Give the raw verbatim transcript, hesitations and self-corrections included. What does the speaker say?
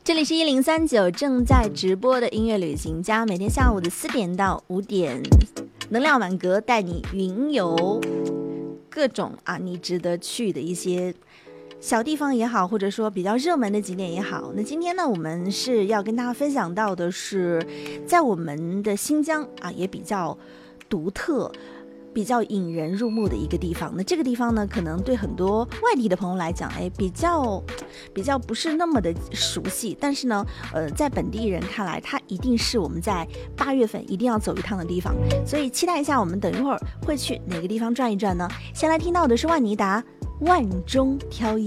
这里是一零三九正在直播的音乐旅行家，每天下午的四点到五点，能量满格带你云游各种啊你值得去的一些小地方也好，或者说比较热门的景点也好。那今天呢，我们是要跟大家分享到的是在我们的新疆啊也比较独特比较引人入目的一个地方。那这个地方呢，可能对很多外地的朋友来讲，哎，比较比较不是那么的熟悉，但是呢，呃，在本地人看来，它一定是我们在八月份一定要走一趟的地方。所以期待一下，我们等一会儿会去哪个地方转一转呢？先来听到的是万妮达《万中挑一》。